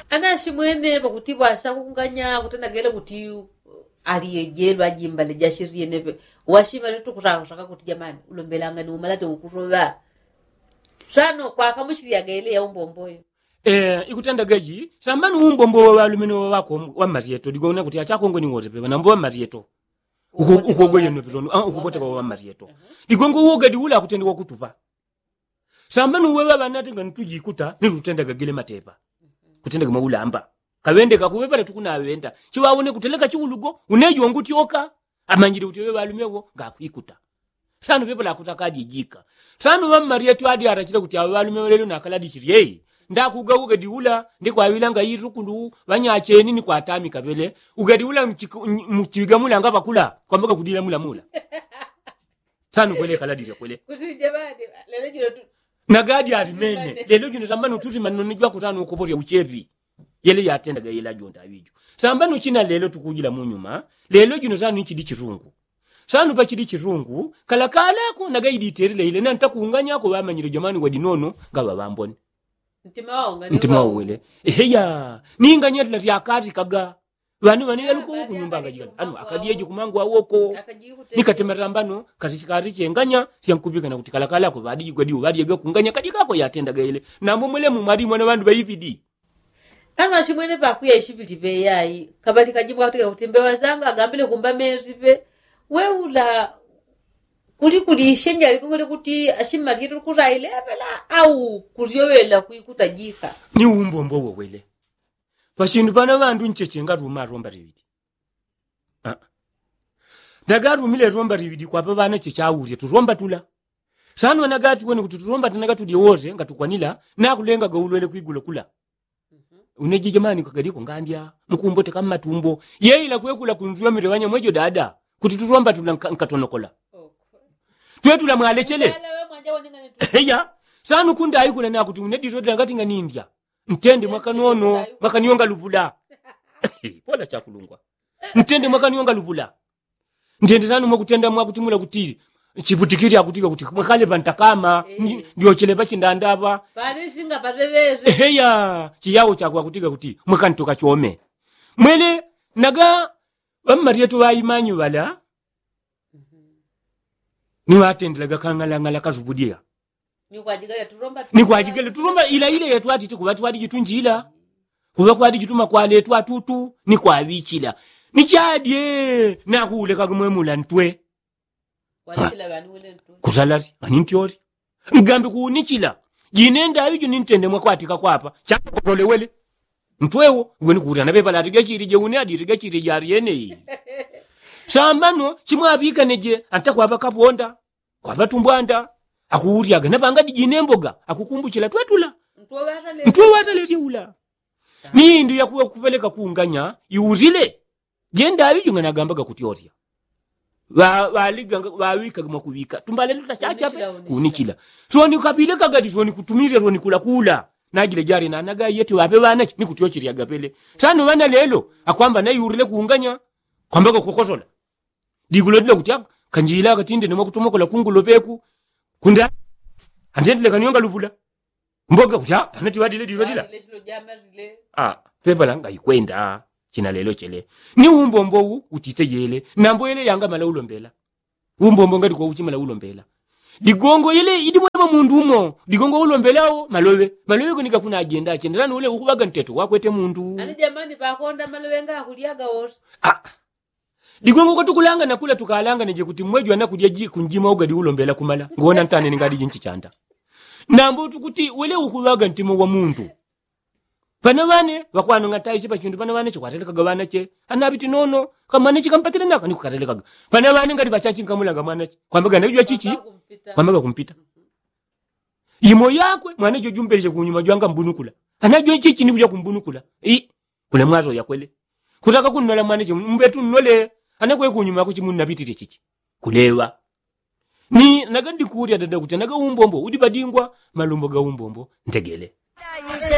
anashimwene pakuti bwasha kunganya kutendagele kuti aliyejelwa ajimbale jashiriye nebe washima letu kutaka kuti jamani ulombelanga ni umalate ukuroba sano kwa kamushiriya gele ya umbomboyo ikutenda gaji sambani umbombo wa lumeno wako wa marieto digona kuti achakongo ni wote pe nambo wa marieto ukogoye no pilono ukupote kwa marieto digongo woga diula kutendwa kutupa sambani wewe banati nganitujikuta nirutenda gagele matepa kutenda kama ulamba kawende kakubepala tukuna awenda chiwaone kuteleka chiulugo unejo nguti oka amanyire kuti wewe balumewo ngakuikuta sano pepa kutakaji jika sano wa marieto adi arachira kuti abalumewo lelo nakaladi chiriye ndakuga ugadi ula ndiko awilanga yirukundu banyacheni ni kwatami kabele ugadi ula mchiga mula ngaba kula kwambaka kudira mula sano kwele kaladi kwele kuti jamani lelo jino tu nagadi arimene lelo jino sambano tuti manoni jwa kutano ukopori uchepi yele yatenda ga yela jonda wijo sambano china lelo tukujila munyuma lelo jino sano nchidi chirungu sano pa chidi chirungu kala ko nagaidi iterile ile nanta kuunganya ko bamanyire jamani wadinono ngaba bambone ntima wele eheya ninga nyetla ya kazi kaga wani yaluko kunyumba ngajigana anu akadiyeje kumangu awoko nikatemerambano kazi chenganya siyankubika na kutikala ko badi gwadi badi yega kunganya kadika ko yatenda gaile nambo mule mu mari mwana bandu bayipidi kama shimwene pa kuya ishibiti be yayi kabati kajibwa kutika kutembe wazanga agambile kumba mezi pe weula kuli shenja likungole kuti ashimari yetu kuraile pela au kuziyowela kuikutajika ni umbombo wo wele pashindu pana vandu nchechenga ruma romba rividi dagaru mile romba rividi kwa bana chechauri turomba tula sanu wanagati wone kuti turomba tanagatu diwoze ngatukwanila na kulenga gaulwele kuigulo kula uneji jamani kakadiko ngandia mkumbote kama matumbo yeila kwekula kunjua mirewanya mwejo dada kuti turomba tula nkatonokola twetula mwalechele heya sanu kunda ayi kuna na kuti unediro ngati ngani India mtende mwakanono mwakanionga lubula pola cha kulungwa mtende mwakanionga lubula ndende sanu mwakutenda mwakutimula kutiri chiputikiri akutika kuti mwakale pantakama ndio chelepa chindandava pale singa pateveze heya chiyawo cha kutika kuti mwakantoka chome mwele naga bamariyetu bayimanyu bala ni watendela gakangala kazubudia ni kwajigala turomba ila yetu ati kubatu wadi jitunjila kuba kwadi jituma kwaletu atutu ni kwabichila ni chadie na kule kagumwemula ntwe walechila bani wele ntwe kusalari anintiori ngambe kuunichila jinenda ayo nintende mwakwatika kwapa chakole wele ntwewo ngweni kutana pepa latiga chirije une adiriga chirije ariene sambano chimwabika neje antakwapa kaponda kwapa tumbwanda akuuriaga napanga dijinemboga akukumbuchila twetula ntwe wataleti ula ni ndu yakuwa kupeleka kuunganya iuzile jenda ayo nganagambaga kutioria waliga wawika mwakubika tumbale tutachacha kunichila so ni kapileka gadi so ni kutumire so ni kula najile jari na naga yetu wape bana ni kutiochiriaga pele sano bana lelo akwamba na yurile kuunganya kwambaka kokosola digulodile kutya kanjila katinde ne mwakutomokola kungulo peku kunda andendele kanionga lubula mboga kutya anati wadile dizodila pepa langa ikwenda china lelo chele ni umbombo utitejele nambo ile yanga mala ulombela umbombo ngati kwa uchimala ulombela digongo ile idi mwana mundu umo digongo ulombelao malowe kunika kuna agenda chenderano ule ukubaga nteto wakwete mundu ani jamani pakonda malowe nga kuliaga wose digongo ko tukulanga nakula tukalanga neje kuti mwejo anakudia kunjima ugadi ulombela kumala ngona ntane ngadi jinchi chanda nambo tukuti wele ukubaga ntimo wa mundu panavane vakwano ngatai chipa chindu panavane chikwateleka gavana che anabiti nono kamane chikampatira naka nikukateleka panavane ngati bachachi nkamulanga mwana che kwambaga najua chichi kwambaga kumpita imo yakwe mwana jo jumbeje kunyuma jwanga mbunukula anajua chichi ni kuja kumbunukula kule mwazo yakwele kutaka kunola mwana che mbetu nole anakwe kunyuma ko chimunna bitire chichi kulewa ni nagandi kuria dada kuti naga umbombo udi badingwa malumbo ga umbombo ntegele